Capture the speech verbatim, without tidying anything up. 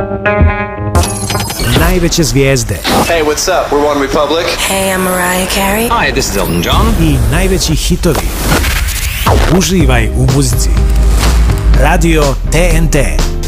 Najveće zvijezde. Hey, what's up? We're One Republic. Hey, I'm Mariah Carey. Hi, this is Elton John. I najveći hitovi. Uživaj u muzici. Radio T N T.